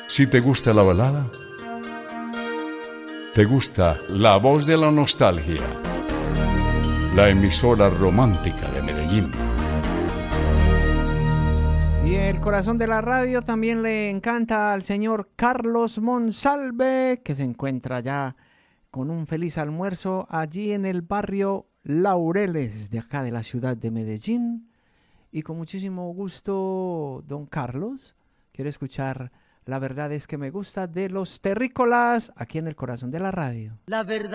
Si te gusta la balada, te gusta La Voz de la Nostalgia, la emisora romántica de Medellín. Y el corazón de la radio también le encanta al señor Carlos Monsalve, que se encuentra ya con un feliz almuerzo allí en el barrio Laureles de acá de la ciudad de Medellín. Y con muchísimo gusto, don Carlos, quiero escuchar La verdad es que me gusta de Los Terrícolas aquí en el corazón de la radio. La verdad